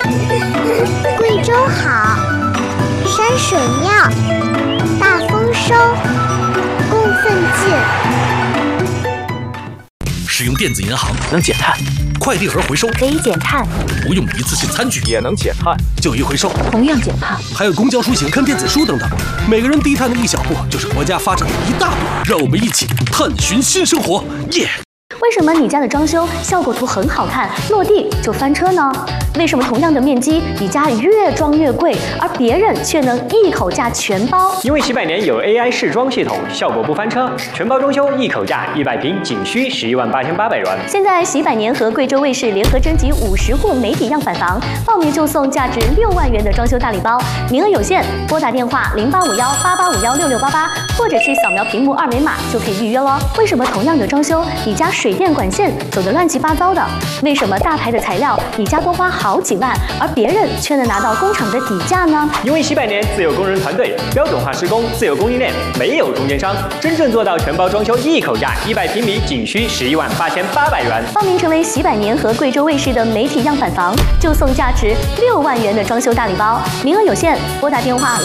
贵州好，山水妙，大丰收，供奉进。 使用电子银行能减碳， 快递盒回收可以减碳， 不用一次性餐具也能减碳， 旧衣回收同样减碳， 还有公交出行看电子书等等，每个人低碳的一小步，就是国家发展的一大步。让我们一起探寻新生活，耶！ 为什么你家的装修效果图很好看，落地就翻车呢？为什么同样的面积，你家越装越贵，而别人却能一口价全包？ 因为洗百年有 AI 试装系统，效果不翻车，全包装修一口价100平仅需118800元。 现在洗百年和贵州卫视联合征集50户媒体样板房，报名就送价值6万元的装修大礼包，名额有限，拨打电话085188516688，或者是扫描屏幕2维码就可以预约喽。为什么同样的装修，你家水电管线走得乱七八糟的？为什么大牌的材料你家多花好几万，而别人却能拿到工厂的底价呢？ 因为洗百年自有工人团队，标准化施工，自有供应链，没有中间商，真正做到全包装修一口价，100平米仅需118800元。 报名成为洗百年和贵州卫视的媒体样板房，就送价值6万元的装修大礼包，名额有限，拨打电话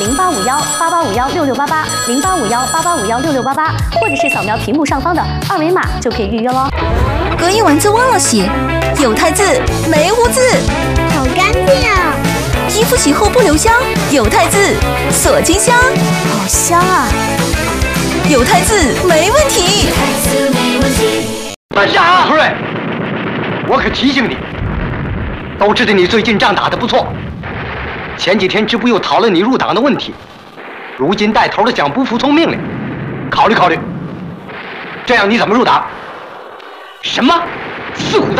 085188516688，085188516688，或者是扫描屏幕上方的2维码就可以预约喽。 隔音丸子忘了洗，有汰渍没污渍， 好干净啊！ 衣服洗后不留香，有汰渍锁金香， 好香啊！ 有汰渍没问题。 慢下，福瑞，我可提醒你，都知道你最近仗打得不错，前几天支部又讨论你入党的问题，如今带头的想不服从命令，考虑考虑，这样你怎么入党？什么？4股的